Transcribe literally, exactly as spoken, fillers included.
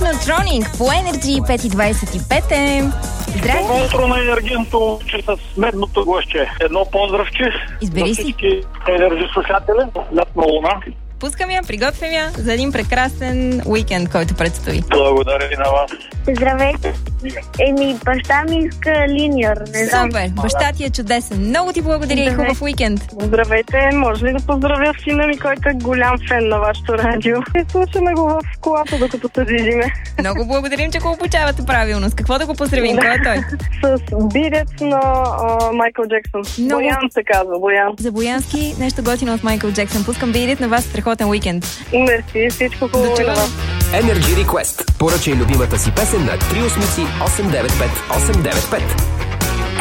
Technotronic по Energy пет и двайсет и пет е. Здравейте! Добро утро на енергийното, че с медното гостче. Едно поздравче. Избери на си. всички енерджи слушатели. Лятна луна. Пускам я, приготвям я за един прекрасен уикенд, който предстои. Благодаря ви на вас. Здравейте. Еми, баща ми иска линьор. Не знам. Супер! Баща ти е чудесен. Много ти благодаря и хубав уикенд. Здравейте, може ли да поздравя сина ми, който е голям фен на вашето радио? И слушаме го в колата, докато се движиме. Много благодарим, че го обучавате правилно. С какво да го поздравим? Кой е той? С бирец на а, Майкъл Джексън. Много- Боян се казва, Боян. За Боянски нещо готино от Майкъл Джексън. Пускам бирит на вас. Страхотен уикенд. Мерси, всичко хубаво До и на вас. Energy Request. Поръчай любимата си песен на три осмици осем девет пет осем девет пет.